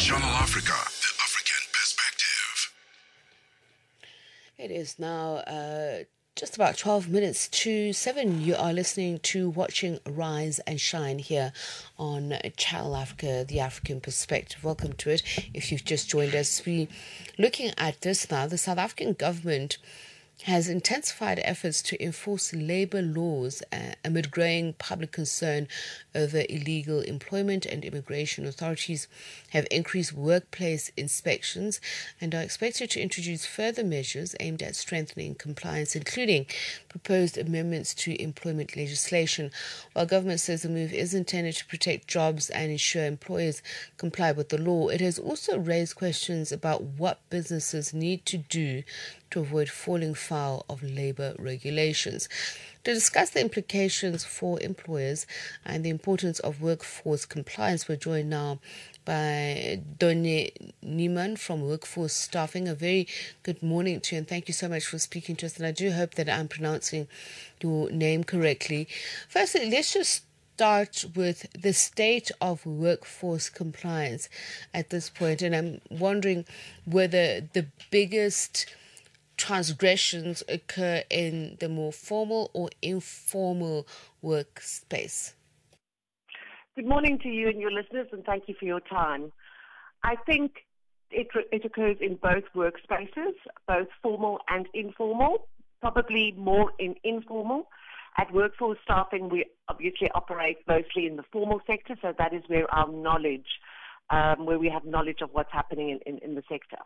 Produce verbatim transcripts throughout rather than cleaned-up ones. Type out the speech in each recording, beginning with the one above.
Channel Africa, the African perspective. It is now uh, just about twelve minutes to seven. You are listening to Watching Rise and Shine here on Channel Africa, the African perspective. Welcome to it. If you've just joined us, we looking at this now. The South African government has intensified efforts to enforce labour laws uh, amid growing public concern over illegal employment, and immigration authorities have increased workplace inspections and are expected to introduce further measures aimed at strengthening compliance, including proposed amendments to employment legislation. While government says the move is intended to protect jobs and ensure employers comply with the law, it has also raised questions about what businesses need to do to avoid falling foul of labour regulations. To discuss the implications for employers and the importance of workforce compliance, we're joined now by Donye Niemann from Workforce Staffing. A very good morning to you, and thank you so much for speaking to us. And I do hope that I'm pronouncing your name correctly. Firstly, let's just start with the state of workforce compliance at this point. And I'm wondering whether the biggest transgressions occur in the more formal or informal workspace. Good morning to you and your listeners, and thank you for your time. I think it, it occurs in both workspaces, both formal and informal, probably more in informal. At Workforce Staffing, we obviously operate mostly in the formal sector, so that is where our knowledge, um, where we have knowledge of what's happening in, in, in the sector.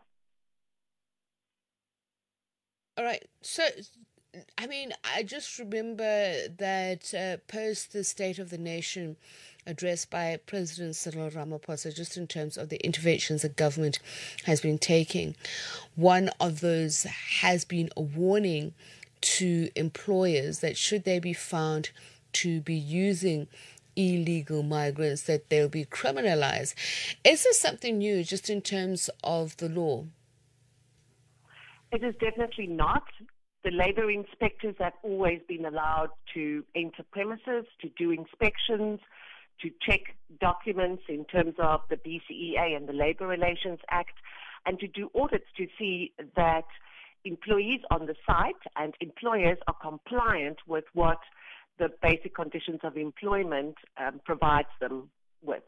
All right. So, I mean, I just remember that uh, post the State of the Nation address by President Cyril Ramaphosa, just in terms of the interventions the government has been taking, one of those has been a warning to employers that should they be found to be using illegal migrants, that they'll be criminalized. Is this something new just in terms of the law? It is definitely not. The labour inspectors have always been allowed to enter premises, to do inspections, to check documents in terms of the B C E A and the Labour Relations Act, and to do audits to see that employees on the site and employers are compliant with what the basic conditions of employment um, provides them with.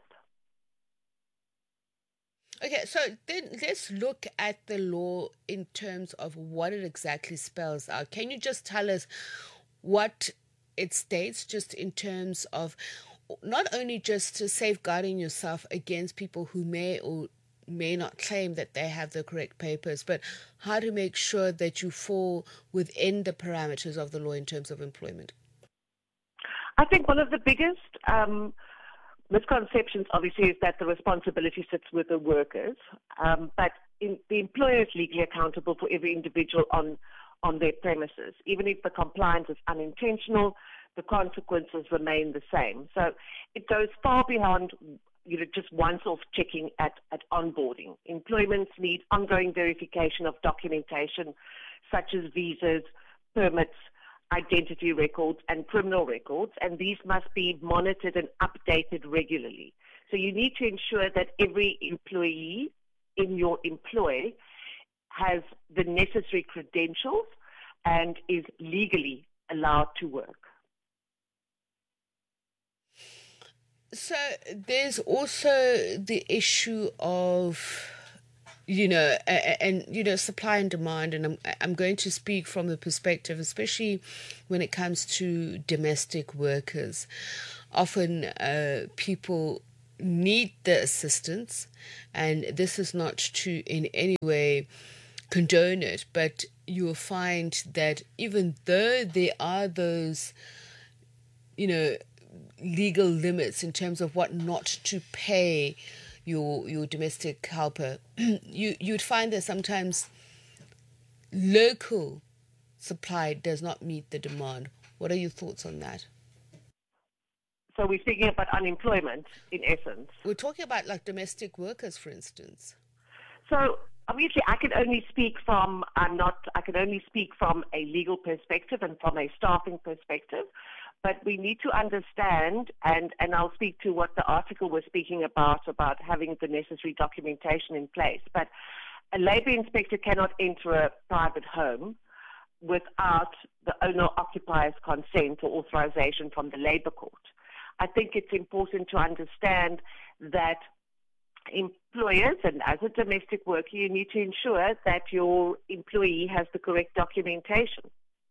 Okay, so then let's look at the law in terms of what it exactly spells out. Can you just tell us what it states, just in terms of not only just safeguarding yourself against people who may or may not claim that they have the correct papers, but how to make sure that you fall within the parameters of the law in terms of employment? I think one of the biggest um, misconceptions, obviously, is that the responsibility sits with the workers, um, but in, the employer is legally accountable for every individual on, on their premises. Even if the compliance is unintentional, the consequences remain the same. So it goes far beyond, you know, just once-off checking at, at onboarding. Employments need ongoing verification of documentation, such as visas, permits, identity records, and criminal records, and these must be monitored and updated regularly. So you need to ensure that every employee in your employ has the necessary credentials and is legally allowed to work. So there's also the issue of, you know, and, you know, supply and demand. And I'm, I'm going to speak from the perspective, especially when it comes to domestic workers. Often uh, people need the assistance, and this is not to in any way condone it, but you'll find that even though there are those, you know, legal limits in terms of what not to pay your your domestic helper, you you'd find that sometimes local supply does not meet the demand. What are your thoughts on that? So we're speaking about unemployment, in essence. We're talking about like domestic workers, for instance. So obviously, I can only speak from I'm not. I can only speak from a legal perspective and from a staffing perspective. but we need to understand, and, and I'll speak to what the article was speaking about, about having the necessary documentation in place. But a labour inspector cannot enter a private home without the owner-occupier's consent or authorization from the labour court. I think it's important to understand that employers, and as a domestic worker, you need to ensure that your employee has the correct documentation.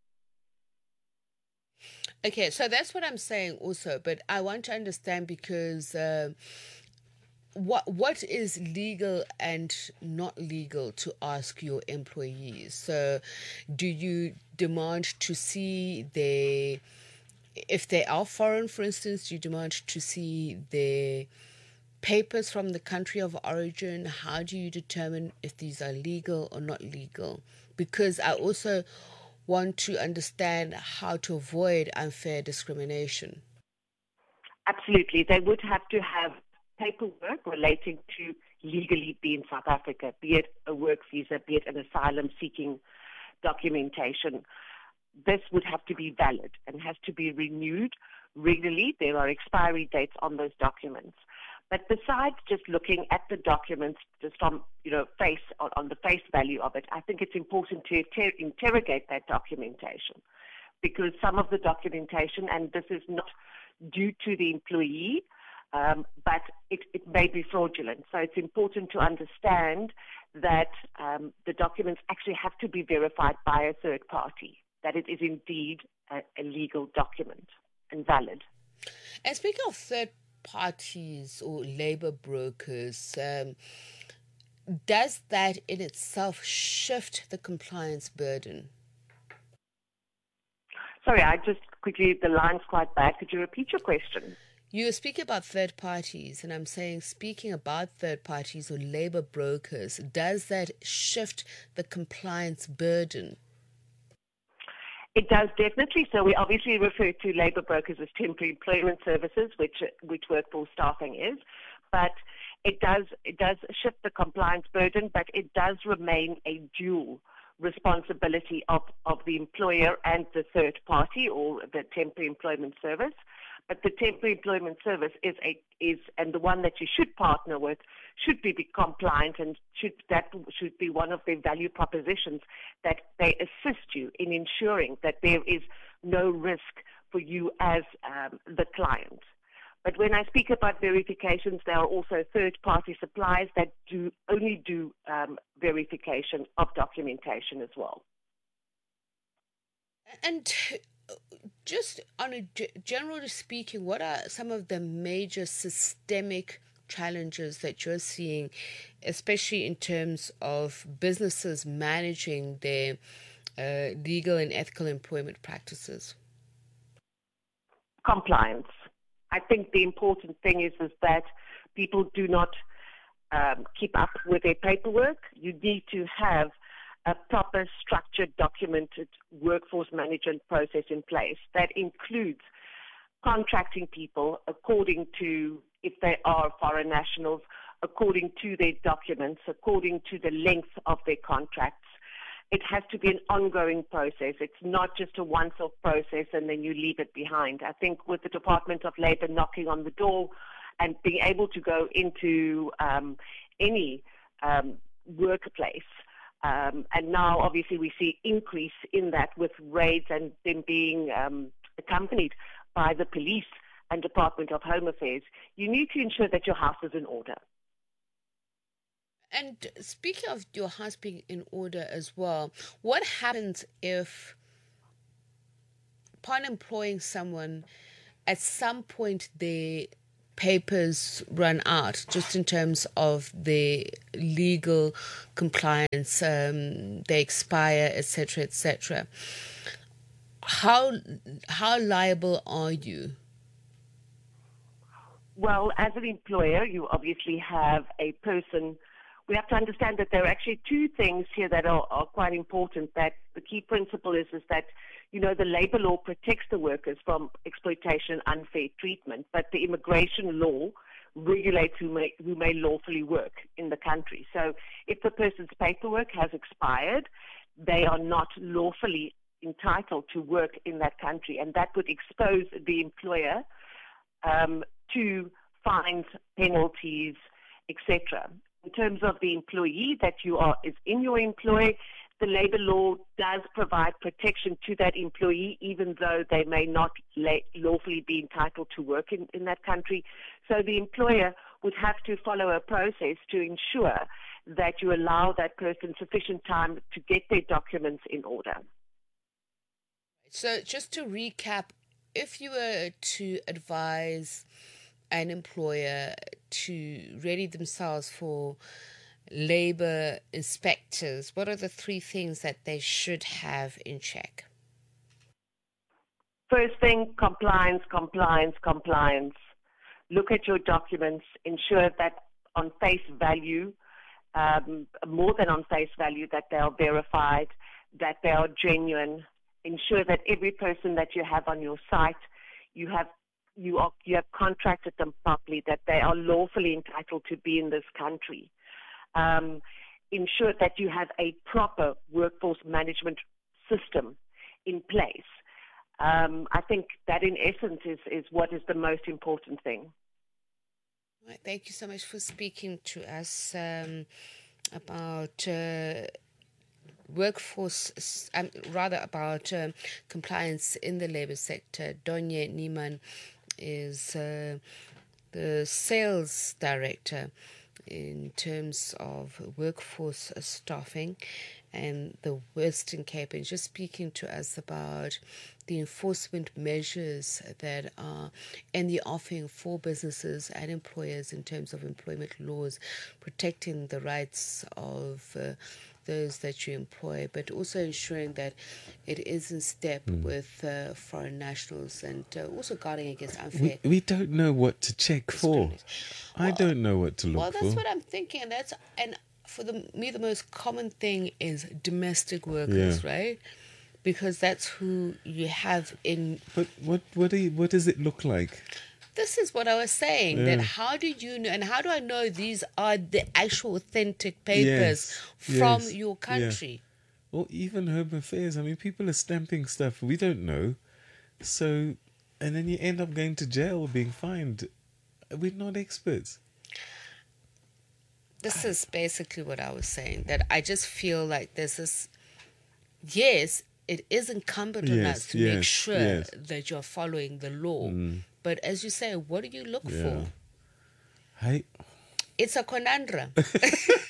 Okay, so that's what I'm saying also, but I want to understand because uh, what what is legal and not legal to ask your employees? So do you demand to see their, if they are foreign, for instance, do you demand to see their papers from the country of origin? How do you determine if these are legal or not legal? Because I also want to understand how to avoid unfair discrimination. Absolutely. They would have to have paperwork relating to legally be in South Africa, be it a work visa, be it an asylum-seeking documentation. This would have to be valid and has to be renewed regularly. There are expiry dates on those documents. But besides just looking at the documents just from, you know, face on, on the face value of it, I think it's important to inter- interrogate that documentation, because some of the documentation, and this is not due to the employee, um, but it, it may be fraudulent. So it's important to understand that um, the documents actually have to be verified by a third party, that it is indeed a, a legal document and valid. And speaking of third parties or labor brokers, um, does that in itself shift the compliance burden? Sorry, I just quickly, the line's quite bad. Could you repeat your question? You were speaking about third parties, and I'm saying, speaking about third parties or labor brokers, does that shift the compliance burden? It does definitely. So we obviously refer to labour brokers as temporary employment services, which which workforce staffing is. But it does it does shift the compliance burden, but it does remain a dual responsibility of, of the employer and the third party or the temporary employment service. But the temporary employment service is a is and the one that you should partner with should be, be compliant, and should that should be one of their value propositions, that they assist you in ensuring that there is no risk for you as um, the client. But when I speak about verifications, there are also third-party suppliers that do only do um, verification of documentation as well. And just on a generally speaking, what are some of the major systemic challenges that you're seeing, especially in terms of businesses managing their uh, legal and ethical employment practices? Compliance. I think the important thing is, is that people do not um, keep up with their paperwork. You need to have a proper, structured, documented workforce management process in place that includes contracting people according to, if they are foreign nationals, according to their documents, according to the length of their contracts. It has to be an ongoing process. It's not just a once-off process and then you leave it behind. I think with the Department of Labour knocking on the door and being able to go into um, any um, workplace, Um, and now, obviously, we see increase in that with raids and them being um, accompanied by the police and Department of Home Affairs. You need to ensure that your house is in order. And speaking of your house being in order as well, what happens if, upon employing someone, at some point they papers run out, just in terms of the legal compliance, um, they expire, et cetera, et cetera. How how liable are you? Well, as an employer, you obviously have a person. We have to understand that there are actually two things here that are, are quite important. That the key principle is is that, you know, the labor law protects the workers from exploitation and unfair treatment, but the immigration law regulates who may, who may lawfully work in the country. So if the person's paperwork has expired, they are not lawfully entitled to work in that country, and that would expose the employer um, to fines, penalties, et cetera. In terms of the employee that you are is in your employ, the labor law does provide protection to that employee, even though they may not la- lawfully be entitled to work in, in that country. So the employer would have to follow a process to ensure that you allow that person sufficient time to get their documents in order. So just to recap, if you were to advise an employer to ready themselves for labor inspectors, what are the three things that they should have in check? First thing, compliance, compliance, compliance. Look at your documents, ensure that on face value, um, more than on face value, that they are verified, that they are genuine. Ensure that every person that you have on your site, you have you are you have contracted them properly, that they are lawfully entitled to be in this country. Um, ensure that you have a proper workforce management system in place. Um, I think that in essence is, is what is the most important thing. Right, thank you so much for speaking to us um, about uh, workforce, um, rather about um, compliance in the labor sector. Donye Niemann is uh, the sales director in terms of workforce staffing and the Western Cape, and just speaking to us about the enforcement measures that are in the offing for businesses and employers in terms of employment laws, protecting the rights of uh, those that you employ, but also ensuring that it is in step mm. with uh, foreign nationals, and uh, also guarding against unfair. We, we don't know what to check for. Well, I don't know what to look for. Well, that's for. what I'm thinking, and that's and for the, me the most common thing is domestic workers, yeah. right? Because that's who you have in. But what what do you, what does it look like? This is what I was saying, yeah. that how do you know, and how do I know these are the actual authentic papers yes. from yes. your country? Yeah. Or even Home Affairs. I mean, people are stamping stuff we don't know. So, and then you end up going to jail, being fined. We're not experts. This is basically what I was saying, that I just feel like there's this, yes, it is incumbent yes, on us to yes, make sure yes. that you're following the law. Mm. But as you say, what do you look yeah. for? Hey. It's a conundrum.